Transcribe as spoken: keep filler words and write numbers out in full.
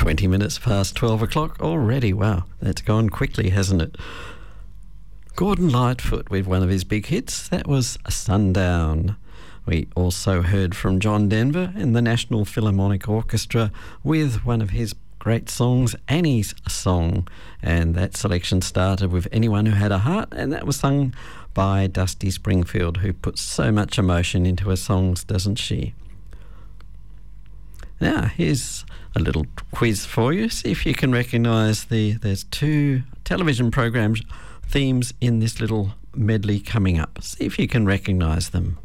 twenty minutes past twelve o'clock already. Wow, that's gone quickly, hasn't it? Gordon Lightfoot with one of his big hits. That was Sundown. We also heard from John Denver and the National Philharmonic Orchestra with one of his great songs, Annie's Song. And that selection started with Anyone Who Had a Heart, and that was sung by Dusty Springfield, who puts so much emotion into her songs, doesn't she? Now, here's a little quiz for you. See if you can recognise the, there's two television programs themes in this little medley coming up. See if you can recognise them.